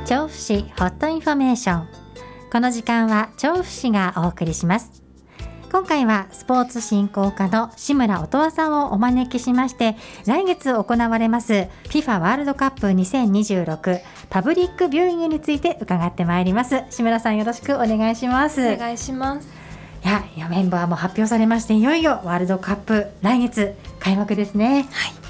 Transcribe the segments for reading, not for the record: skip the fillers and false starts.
調布市ホットインフォメーション。この時間は調布市がお送りします。今回はスポーツ振興課の志村音羽さんをお招きしまして、来月行われます FIFA ワールドカップ2026パブリックビューイングについて伺ってまいります。志村さん、よろしくお願いします。 お願いします。 いやメンバーも発表されまして、いよいよワールドカップ来月開幕ですね。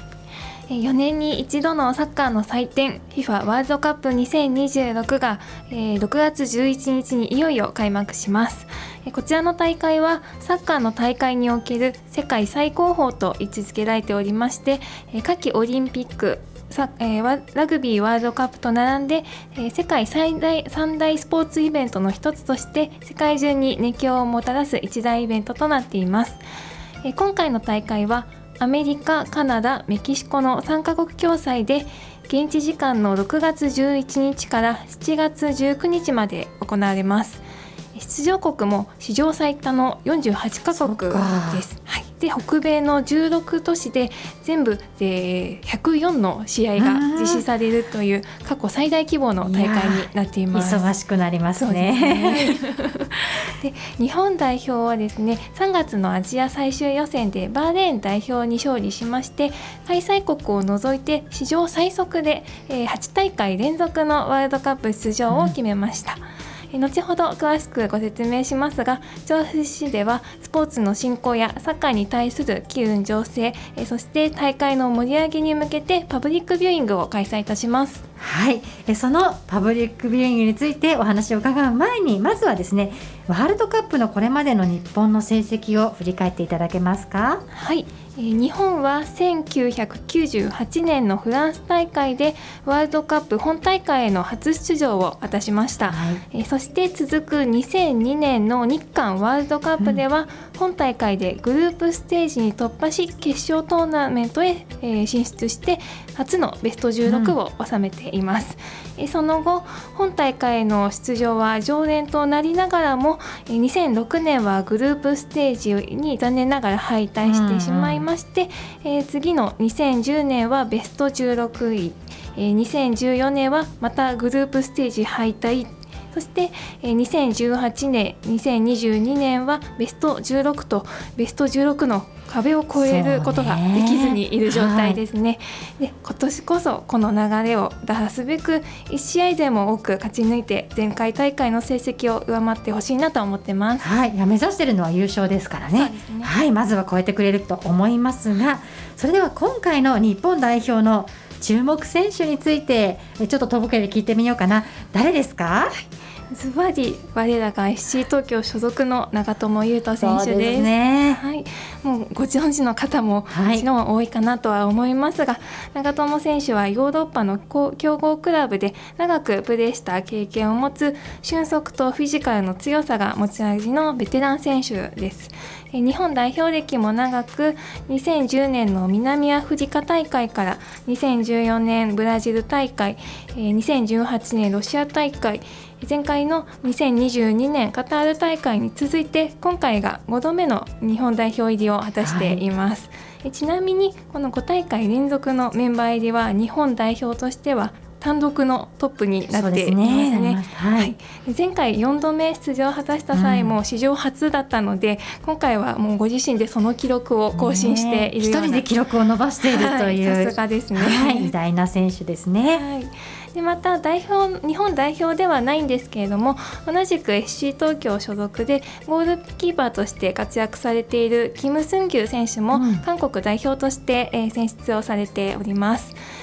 4年に一度のサッカーの祭典 FIFA ワールドカップ2026が6月11日にいよいよ開幕します。こちらの大会はサッカーの大会における世界最高峰と位置づけられておりまして、夏季オリンピック、ラグビーワールドカップと並んで世界三大スポーツイベントの一つとして世界中に熱狂をもたらす一大イベントとなっています。今回の大会はアメリカ、カナダ、メキシコの3カ国共催で現地時間の6月11日から7月19日まで行われます。出場国も史上最多の48カ国です。で、北米の16都市で全部で104の試合が実施されるという過去最大規模の大会になっています。 忙しくなりますね。 で、日本代表はですね、3月のアジア最終予選でバーレーン代表に勝利しまして、開催国を除いて史上最速で8大会連続のワールドカップ出場を決めました。後ほど詳しくご説明しますが、調布市ではスポーツの振興やサッカーに対する機運醸成、そして大会の盛り上げに向けてパブリックビューイングを開催いたします。 はい、そのパブリックビューイングについてお話を伺う前に、まずはですね、ワールドカップのこれまでの日本の成績を振り返っていただけますか。 はい、日本は1998年のフランス大会でワールドカップ本大会への初出場を果たしました。そして続く2002年の日韓ワールドカップでは、本大会でグループステージに突破し決勝トーナメントへ進出して初のベスト16を収めています。その後本大会への出場は常連となりながらも、2006年はグループステージに残念ながら敗退してしまいまして、次の2010年はベスト16位、2014年はまたグループステージ敗退、そして2018年2022年はベスト16とベスト16の壁を越えることができずにいる状態ですね。で、今年こそこの流れを打破すべく1試合でも多く勝ち抜いて前回大会の成績を上回ってほしいなと思ってます。 はい、目指しているのは優勝ですからね。はい、まずは超えてくれると思いますが、それでは今回の日本代表の注目選手についてちょっととぼけで聞いてみようかな。誰ですか？ ズバリ我らが FC 東京所属の長友佑都選手です。 そうですね。 はい、もうご存知の方ももちろん多いかなとは思いますが、長友選手はヨーロッパの強豪クラブで長くプレーした経験を持つ俊足とフィジカルの強さが持ち味のベテラン選手です。日本代表歴も長く、2010年の南アフリカ大会から2014年ブラジル大会、2018年ロシア大会、前回の2022年カタール大会に続いて今回が5度目の日本代表入りを果たしています。ちなみにこの5大会連続のメンバー入りは日本代表としては単独のトップになっていますね。前回4度目出場を果たした際も史上初だったので、今回はもうご自身でその記録を更新しているような、 一人で記録を伸ばしているという、 さすがですね。 偉大な選手ですね。 で、また日本代表ではないんですけれども、同じく FC 東京所属でゴールキーパーとして活躍されているキム・スンギュ選手も韓国代表として選出をされております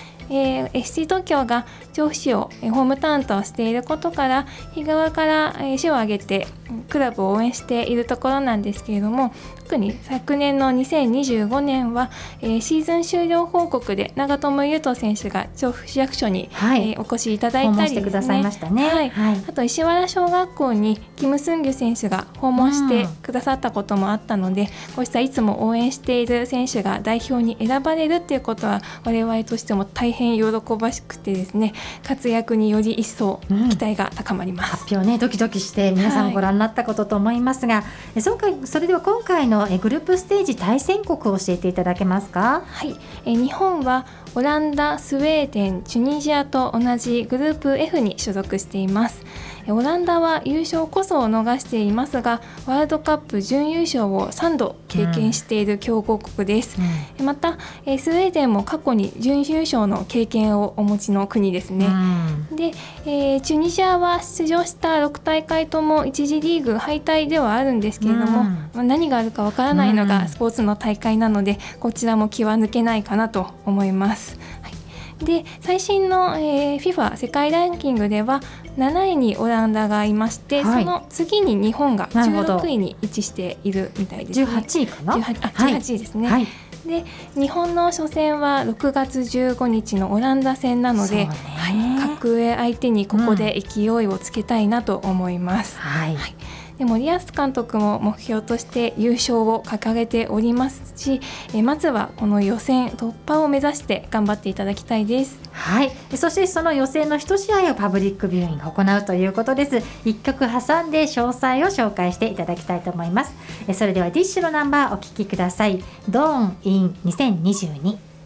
。FC 東京が調布市をホームタウンとしていることから、日側から市を挙げてクラブを応援しているところなんですけれども、特に昨年の2025年は、シーズン終了報告で長友佑都選手が調布市役所に、お越しいただいたりですね、あと石原小学校にキム・スンギュ選手が訪問してくださったこともあったので、こうしたいつも応援している選手が代表に選ばれるっていうことは我々としても大変喜ばしくてですね、活躍により一層期待が高まります。 発表ね、ドキドキして皆さんご覧になったことと思いますが、それでは今回ののグループステージ対戦国を教えていただけますか？ はい、日本はオランダ、スウェーデン、チュニジアと同じグループ F に所属しています。オランダは優勝こそを逃していますが、ワールドカップ準優勝を3度経験している強豪国です。また、スウェーデンも過去に準優勝の経験をお持ちの国ですね。で、チュニジアは出場した6大会とも1次リーグ敗退ではあるんですけれども、何があるかわからないのがスポーツの大会なので、こちらも気は抜けないかなと思います。で、最新の、FIFA 世界ランキングでは7位にオランダがいまして、その次に日本が16位に位置しているみたいですね。 18位かな。 18位ですね。で、日本の初戦は6月15日のオランダ戦なので、格上相手にここで勢いをつけたいなと思います。で、森保監督も目標として優勝を掲げておりますし、まずはこの予選突破を目指して頑張っていただきたいです。 そしてその予選の1試合をパブリックビューイングを行うということです。1曲挟んで詳細を紹介していただきたいと思います。それではディッシュのナンバーお聴きください。ドーンイン2022。